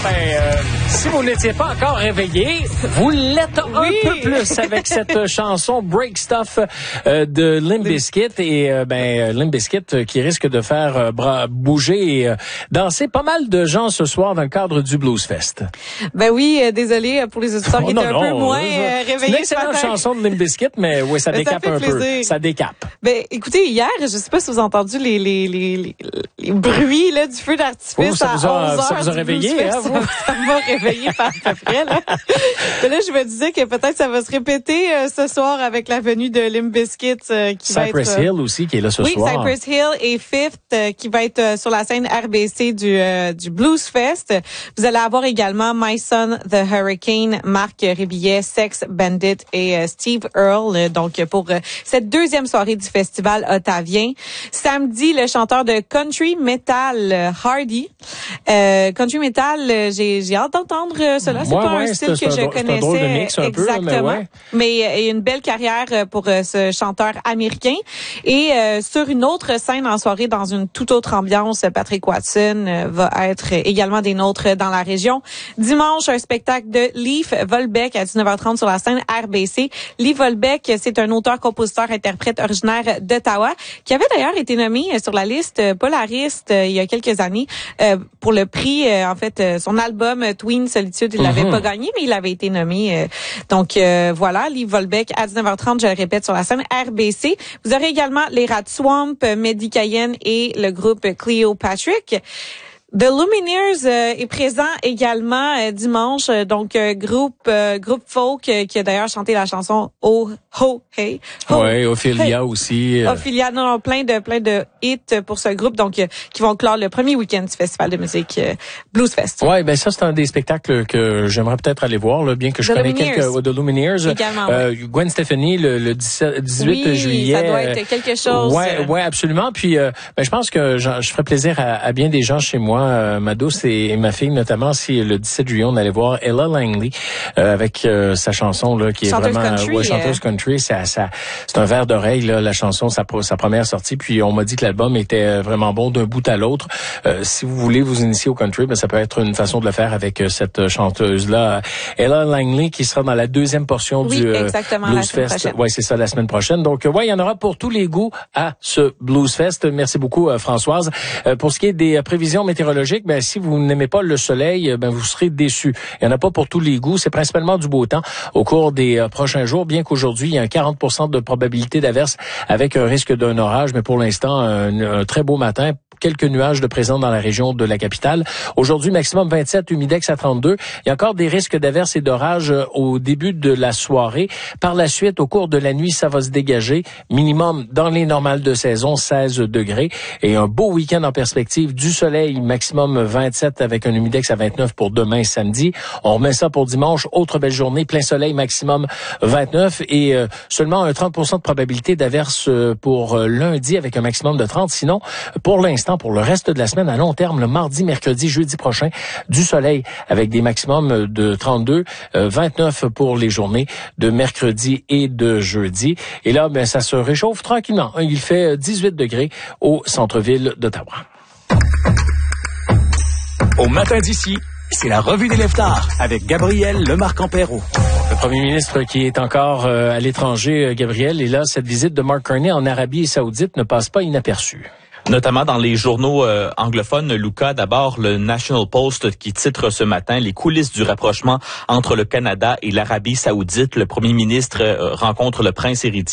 Si vous n'étiez pas encore réveillé, vous l'êtes un peu plus avec cette chanson Break Stuff de Limp Bizkit et Limp Bizkit qui risque de faire bouger et danser pas mal de gens ce soir dans le cadre du Blues Fest. Ben oui, désolé pour les auditeurs qui étaient un peu moins réveillés. C'est une chanson de Limp Bizkit, mais oui, ça décape un peu. Ça décape. Ben écoutez, hier, je sais pas si vous avez entendu les bruits là du feu d'artifice à 11h. Ça vous a réveillé, hein, vous? Ça m'a réveillé par à peu près, là. Mais là, je me disais que peut-être ça va se répéter ce soir avec la venue de Limp Bizkit qui va être... Cypress Hill aussi, qui est là ce soir. Oui, Cypress Hill et Fifth qui va être sur la scène RBC du Blues Fest. Vous allez avoir également My Son The Hurricane, Marc Rébillet, Sex Bandit et Steve Earle. Donc, pour cette deuxième soirée du festival ottavien. Samedi, le chanteur de country metal Hardy. Country metal, j'ai hâte d'entendre cela. C'est pas un style que je connaissais. C'est un drôle de mix un exactement. Peu, mais une belle carrière pour ce chanteur américain. Et sur une autre scène en soirée, dans une toute autre ambiance, Patrick Watson va être également des nôtres dans la région. Dimanche, un spectacle de Leif Volbeck à 19h30 sur la scène RBC. Leif Volbeck, c'est un auteur, compositeur, interprète originaire d'Ottawa, qui avait d'ailleurs été nommé sur la liste Polariste il y a quelques années pour le prix, son album Twin Solitude, il l'avait pas gagné, mais il avait été nommé. Donc voilà, Leif Volbeck à 19h30, je le répète, sur la scène RBC. Vous aurez également les Rat Swamp, Mehdi Cayenne et le groupe Cleopatrick. The Lumineers est présent également dimanche, donc groupe folk qui a d'ailleurs chanté la chanson Oh Ho Hey. Oui, Ophelia aussi. Ophelia, non, plein de hits pour ce groupe, donc qui vont clore le premier week-end du festival de musique Blues Fest. Ouais, ben ça c'est un des spectacles que j'aimerais peut-être aller voir, là, bien que je connais quelques The Lumineers. Également, Gwen Stefani le 18 juillet. Ça doit être quelque chose. Ouais, absolument. Puis je pense que je ferais plaisir à bien des gens chez moi. Ma douce et ma fille notamment, si le 17 juillet on allait voir Ella Langley avec sa chanson là qui est chanteuse vraiment country, chanteuse country, c'est un verre d'oreille là, la chanson, sa première sortie, puis on m'a dit que l'album était vraiment bon d'un bout à l'autre. Si vous voulez vous initier au country, ça peut être une façon de le faire avec cette chanteuse là, Ella Langley, qui sera dans la deuxième portion du Blues Fest. Ouais, c'est ça, la semaine prochaine. Donc il y en aura pour tous les goûts à ce Blues Fest. Merci beaucoup Françoise. Pour ce qui est des prévisions météorologiques, si vous n'aimez pas le soleil, vous serez déçus. Il n'y en a pas pour tous les goûts. C'est principalement du beau temps au cours des prochains jours, bien qu'aujourd'hui, il y a un 40% de probabilité d'averse avec un risque d'un orage, mais pour l'instant, un très beau matin. Quelques nuages de présence dans la région de la capitale. Aujourd'hui, maximum 27, humidex à 32. Il y a encore des risques d'averses et d'orages au début de la soirée. Par la suite, au cours de la nuit, ça va se dégager. Minimum dans les normales de saison, 16 degrés. Et un beau week-end en perspective. Du soleil, maximum 27 avec un humidex à 29 pour demain samedi. On remet ça pour dimanche. Autre belle journée, plein soleil, maximum 29. Et seulement un 30% de probabilité d'averse pour lundi avec un maximum de 30. Sinon, pour l'instant, pour le reste de la semaine, à long terme, le mardi, mercredi, jeudi prochain, du soleil avec des maximums de 32, 29 pour les journées de mercredi et de jeudi. Et là, ça se réchauffe tranquillement. Il fait 18 degrés au centre-ville d'Ottawa. Au matin d'ici, c'est la revue des Leftards avec Gabriel Lemarque-Ampero. Le premier ministre qui est encore à l'étranger, Gabriel, et là, cette visite de Mark Carney en Arabie Saoudite ne passe pas inaperçue. Notamment dans les journaux anglophones, Luca, d'abord le National Post qui titre ce matin les coulisses du rapprochement entre le Canada et l'Arabie Saoudite. Le premier ministre rencontre le prince héritier